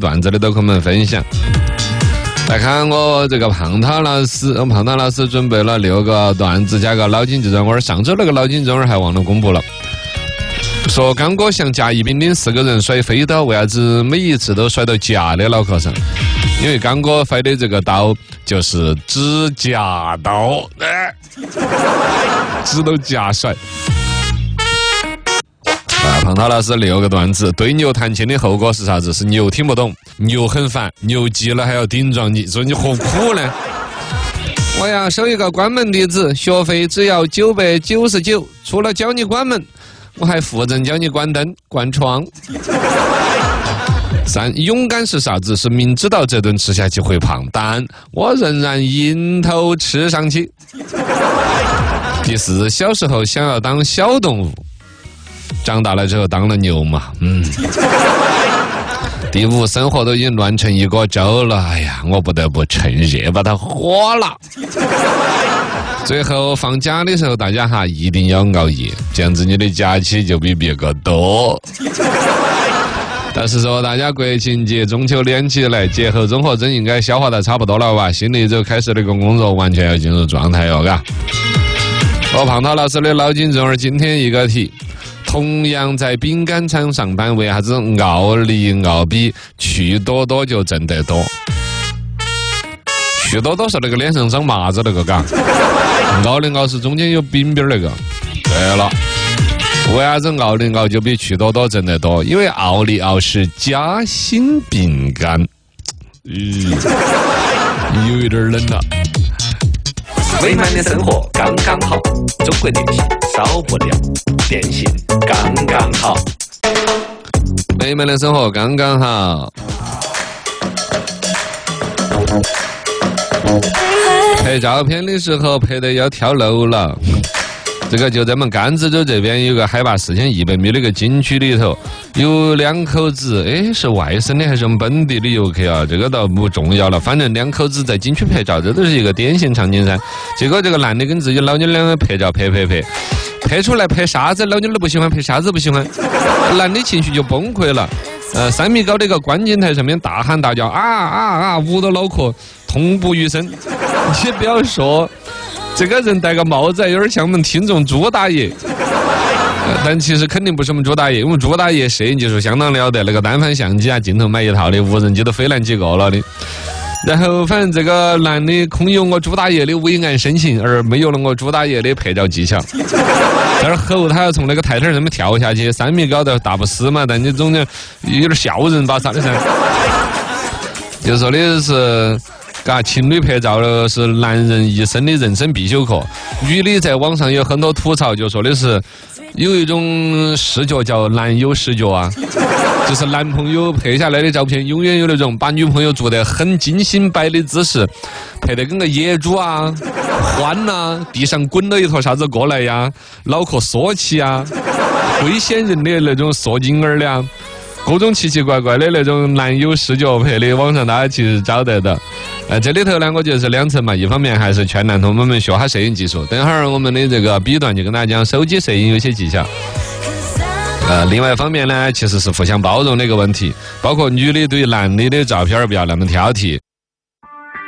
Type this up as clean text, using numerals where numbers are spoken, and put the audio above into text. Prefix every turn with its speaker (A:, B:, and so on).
A: 段子的都跟我们分享。来看我这个胖涛老师，胖涛老师准备了6个段子加个脑筋急转弯。上周那个脑筋急转弯还忘了公布了。说刚哥向甲乙丙丁4个人甩飞刀，为啥子每一次都甩到甲的脑壳上？因为刚哥甩的这个刀就是指甲刀，指头甲甩。胖涛老师6个段子，对牛弹琴的后果是啥子？是牛听不懂，牛很烦，牛急了还要顶撞你，说你何苦呢？我要收一个关门弟子，学费只要999，除了教你关门，我还负责教你关灯、关窗。3. 勇敢是啥子？是明知道这顿吃下去会胖，但我仍然迎头吃上去。第4. 小时候想要当小动物，长大了之后当了牛嘛。第5. 生活都已经乱成一锅粥了，哎呀，我不得不趁热把它火了。最后放假的时候，大家一定要熬夜，这样子你的假期就比别个多。但是说大家国庆节、中秋连起来，节后综合征应该消化的差不多了吧？新的一周开始的工作完全要进入状态了，嘎。胖涛老师的脑筋急转弯，今天一个题。同样在饼干厂上班，为啥子奥利奥比趣多多就挣得多？趣多多是那个脸上长麻子那个，嘎。奥利奥是中间有饼饼那个。对了，为啥子奥利奥就比趣多多挣得多？因为奥利奥是夹心饼干。有一点冷了。
B: 美满的生活刚刚好，中国电信少不了，电信刚刚好。
A: 美满的生活刚刚好。拍照片的时候拍得要跳楼了。这个就在我们甘孜州这边有个海拔4100米的一个景区里头，有2口子，是外省的还是我们本地的游客啊？这个倒不重要了，反正2口子在景区拍照，这都是一个典型场景噻。结果这个男的跟自己老妞两个拍照，拍出来拍啥子老妞都不喜欢，拍啥子不喜欢，男的情绪就崩溃了。3米高的一个观景台上面大喊大叫捂到脑壳，痛不欲生。你不要说。这个人戴个帽子有点像我们听众朱大爷，但其实肯定不是我们朱大爷，因为朱大爷摄影技术相当了得，那个单反相机镜头买一套的，无人机都飞来几个了的。然后反正这个男的空有我朱大爷的伟岸深情，而没有了我朱大爷的拍照技巧。而后他要从那个台阶上面跳下去，3米高的打不死嘛，但你总有点笑人吧啥的噻。就说的是。情侣拍照是男人一生的人生必修课。女的在网上有很多吐槽，就说的是有一种视觉叫男友视觉啊，就是男朋友拍下来的照片永远有那种把女朋友做得很精心摆的姿势，拍得跟个野猪啊、欢啊，地上滚了一坨啥子过来呀，脑壳缩起啊，危险人的那种缩紧儿的啊，各种奇奇怪怪的那种男友视觉拍的，网上大家其实找得到。这里头呢，我觉得是2层嘛，一方面还是劝男同胞们学下摄影技术，等会儿我们的这个 B 段就跟大家讲手机摄影有些技巧。另外一方面呢，其实是互相包容的一个问题，包括女的对男的照片不要那么挑剔。